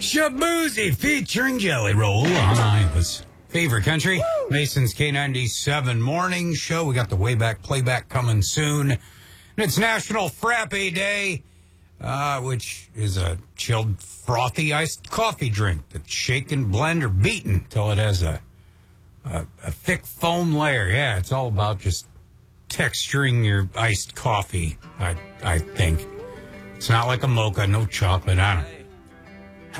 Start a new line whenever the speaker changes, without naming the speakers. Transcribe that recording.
Shabuzi featuring Jelly Roll on Iowa's favorite country. Woo! Mason's K97 morning show. We got the way back playback coming soon. And it's National Frappe Day, which is a chilled, frothy iced coffee drink that's shaken, blend, or beaten till it has a thick foam layer. Yeah, it's all about just texturing your iced coffee, I think. It's not like a mocha, no chocolate on it.